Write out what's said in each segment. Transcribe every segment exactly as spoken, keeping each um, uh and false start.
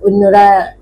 অন্যরা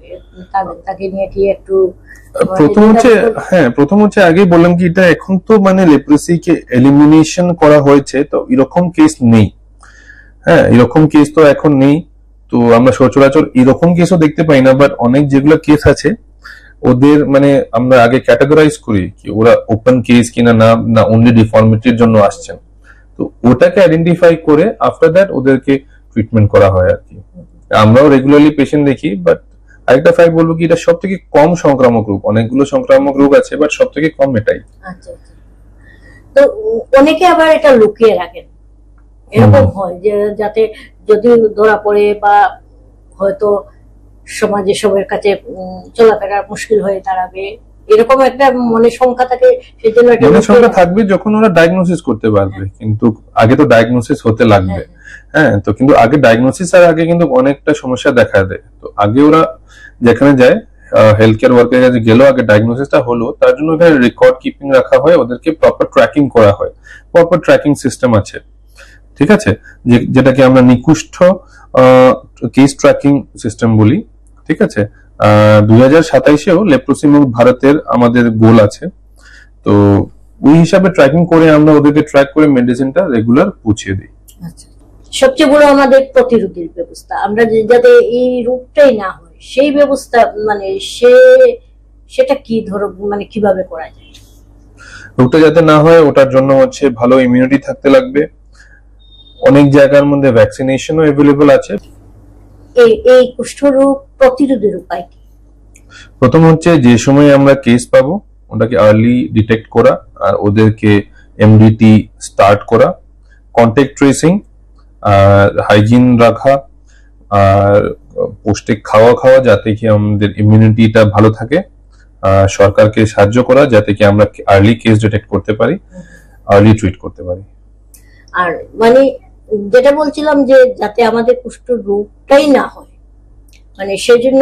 তাকে নিয়ে কি একটু প্রথম হচ্ছে হ্যাঁ প্রথম হচ্ছে আগে বললাম কি এটা এখন তো মানে লেপ্রোসিকে এলিমিনেশন করা হয়েছে, তো এরকম কেস নেই। হ্যাঁ এরকম কেস তো এখন নেই, তো আমরা সচরাচর এরকম কেসও দেখতে পাই না। বাট অনেক যেগুলো কেস আছে ওদের মানে আমরা আগে ক্যাটাগরাইজ করি কি ওরা ওপেন কেস কিনা না না অনলি ডিফর্মিটির জন্য আসছেন, তো ওটাকে আইডেন্টিফাই করে আফটার দ্যাট ওদেরকে ট্রিটমেন্ট করা হয় আর কি। আমরাও রেগুলারলি পেশেন্ট দেখি, বাট আরেকটা ফ্যাক্ট বলবো কি এটা সব থেকে কম সংক্রামক রোগ। অনেকগুলো সংক্রামক রোগ আছে বাট সব থেকে কম এটাই। আচ্ছা আচ্ছা। তো অনেকে আবার এটা লুকিয়ে রাখেন, এরকম হয় যে যাতে যদি ধরা পড়ে বা হয়তো সমাজে সবার কাছে চলাফেরা মুশকিল হয়ে দাঁড়াবে, এরকম একটা মনে শঙ্কা থাকে, সেজন্য এটা মনে শঙ্কা থাকবে যখন ওরা ডায়াগনোসিস করতে পারবে। কিন্তু আগে তো ডায়াগনোসিস হতে লাগবে। হ্যাঁ তো কিন্তু আগে ডায়াগনোসিস আর আগে কিন্তু অনেকটা সমস্যা দেখা দেয়। তো আগে ওরা যেখানে যায় হেলথ কেয়ার ওয়ার্কারের কাছে গেল, আগে ডায়াগনোসিসটা হলো, তার জন্য এখানে রেকর্ড কিপিং রাখা হয়, ওদেরকে প্রপার ট্র্যাকিং করা হয়, প্রপার ট্র্যাকিং সিস্টেম আছে, ঠিক আছে, যেটাকে আমরা নিকুষ্ঠ কেস ট্র্যাকিং সিস্টেম বলি, ঠিক আছে। আহ দুই হাজার সাতাইশেও লেপ্রোসি মুক্ত ভারতের আমাদের গোল আছে, তো ওই হিসাবে ট্র্যাকিং করে আমরা ওদেরকে ট্র্যাক করে মেডিসিনটা রেগুলার পৌঁছে দিই। আচ্ছা, সবচেয়ে বড় আমাদের প্রতিরোধের ব্যবস্থা, আমরা যাতে এই রোগটাই না হয় সেই ব্যবস্থা মানে সে সেটা কি ধরো মানে কিভাবে করা যায়? রোগটা যাতে না হয় ওটার জন্য হচ্ছে ভালো ইমিউনিটি থাকতে লাগবে। অনেক জায়গার মধ্যে ভ্যাকসিনেশনও अवेलेबल আছে। এই এই কুষ্ঠরোগ প্রতিরোধের উপায় কি? প্রথম হচ্ছে যে সময় আমরা কেস পাবো ওটাকে আর্লি ডিটেক্ট করা আর ওদেরকে এমডিটি স্টার্ট করা, কন্টাক্ট ট্রেসিং আর হাইজিন রাখা আর পৌষ্টিক খাওয়া খাওয়া যাতে কি আমাদের ইমিউনিটিটা ভালো থাকে, সরকারকে সাহায্য করা যাতে কি আমরা আর্লি কেস ডিটেক্ট করতে পারি, আর্লি ট্রিট করতে পারি। আর মানে যেটা বলছিলাম যে যাতে আমাদের কুষ্ঠ রোগটাই না হয়, মানে সেজন্য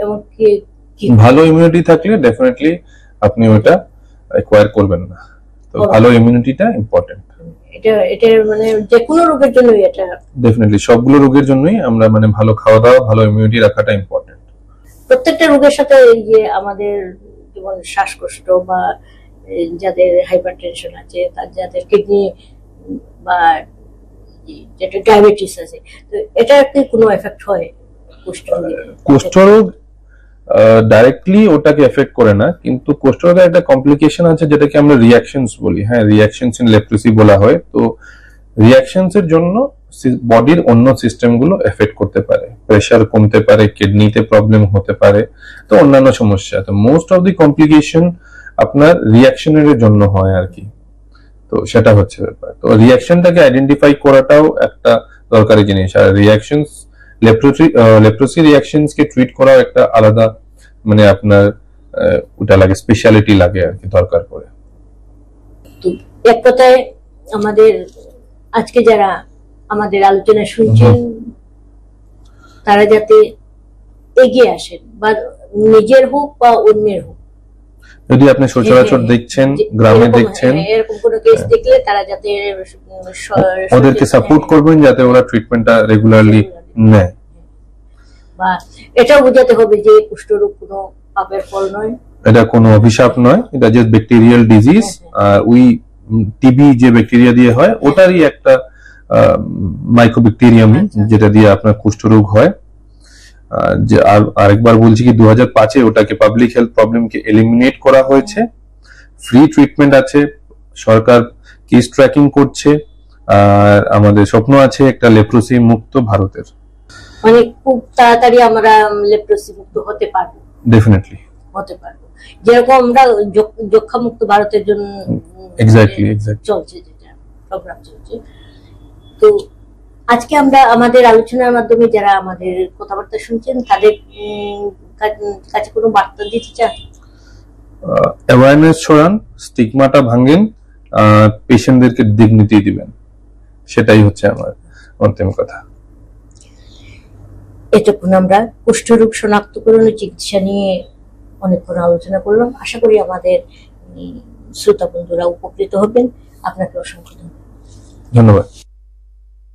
ভালো ইমিউনিটি থাকলে ডেফিনেটলি আপনি ওটা অ্যাকোয়ার করবেন না, তো ভালো ইমিউনিটিটা ইম্পর্টেন্ট। এটা এটা মানে যে কোনো রোগের জন্যই এটা ডেফিনেটলি সবগুলো রোগের জন্যই আমরা মানে ভালো খাওয়া দাওয়া ভালো ইমিউনিটি রাখাটা ইম্পর্টেন্ট। প্রত্যেকটা রোগের সাথে এই যে আমাদের যেমন শ্বাসকষ্ট বা যাদের হাইপারটেনশন আছে, তার যাদের কিডনি বা যেটা ডায়াবেটিস আছে, তো এটা কি কোনো এফেক্ট হয় কুষ্ঠরোগে? কুষ্ঠরোগ ডাইরেক্টলি ওটাকে এফেক্ট করে না, কিন্তু কুষ্ঠরোগের একটা কমপ্লিকেশন আছে যেটাকে আমরা রিঅ্যাকশনস বলি। হ্যাঁ রিঅ্যাকশনস ইন লেপ্রোসি বলা হয়। তো রিঅ্যাকশনস এর জন্য বডির অন্য সিস্টেম গুলো এফেক্ট করতে পারে, প্রেসার কমতে পারে, কিডনিতে প্রবলেম হতে পারে, তো অন্যান্য সমস্যা। তো মোস্ট অফ দি কমপ্লিকেশন আপনার রিঅ্যাকশনের জন্য হয় আর কি, তো সেটা হচ্ছে ব্যাপার। তো রিঅ্যাকশনটাকে আইডেন্টিফাই করাটাও একটা দরকারি জিনিস, আর রিঅ্যাকশনস লেপ্রোসি লেপ্রোসি রিঅ্যাকশনস কে ট্রিট করাও একটা আলাদা মানে আপনার ওটা লাগে, স্পেশালিটি লাগে আর কি, দরকার পড়ে। তো এক কথায় আমাদের আজকে যারা আমাদের আলোচনা শুনছেন তারা যাতে এগিয়ে আসেন, বা নিজের হোক বা অন্যের হোক, যদি আপনি সচরাচর দেখছেন, গ্রামে দেখছেন, এরকম কোনো কেস দেখলে তারা যাতে ওদেরকে সাপোর্ট করবেন যাতে ওরা ট্রিটমেন্টটা রেগুলারলি নেয়। বা এটাও বোঝাতে হবে যে কুষ্ঠরোগ কোনো পাপের ফল নয়, এটা কোনো অভিশাপ নয়, এটা জাস্ট ব্যাকটেরিয়াল ডিজিজ। আর ওই টিবি যে ব্যাকটেরিয়া দিয়ে হয় ওটারই একটা মাইক্রোব্যাকটেরিয়ামই যেটা দিয়ে আপনার কুষ্ঠরোগ হয়। যে আরেকবার বলছি কি দু হাজার পাঁচে ওটাকে পাবলিক হেলথ প্রবলেমকে এলিমিনেট করা হয়েছে, ফ্রি ট্রিটমেন্ট আছে, সরকার কেস ট্র্যাকিং করছে, আর আমাদের স্বপ্ন আছে একটা লেপ্রোসি মুক্ত ভারতের। মানে খুব তাড়াতাড়ি আমরা লেপ্রোসি মুক্ত হতে পারবো, ডেফিনেটলি হতে পারবো, যেরকম আমরা যক্ষ্মা মুক্ত ভারতের জন্য এক্স্যাক্টলি এক্স্যাক্টলি চলছে, যেটা প্রোগ্রাম চলছে। তো আজকে আমরা আমাদের আলোচনার মাধ্যমে যারা আমাদের কথাবার্তা শুনছেন তাদের কাছে কোনো বার্তা দিতে চান? অ্যাওয়ারনেস ছড়ান, স্টিগমাটা ভাঙেন, পেশেন্টদেরকে ডিগনিটি দিবেন, সেটাই হচ্ছে আমার অন্তিম কথা। এতক্ষণ আমরা কুষ্ঠরোগ শনাক্তকরণ ও চিকিৎসা নিয়ে অনেকক্ষণ আলোচনা করলাম। আশা করি আমাদের শ্রোতা বন্ধুরা উপকৃত হবেন। আপনাকে অসংখ্য ধন্যবাদ। ধন্যবাদ।